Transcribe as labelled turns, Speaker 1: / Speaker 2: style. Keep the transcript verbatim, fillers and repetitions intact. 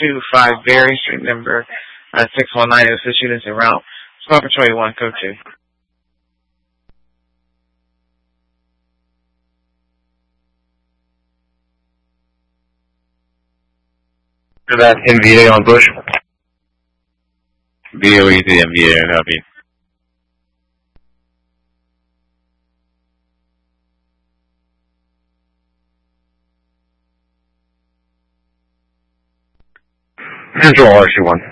Speaker 1: two five Berry Street, number uh, six one nine. Assist units en route. Squad Patrol one, code two.
Speaker 2: For that M V A on Bush.
Speaker 3: B O E to M V A, copy.
Speaker 2: Central R C one.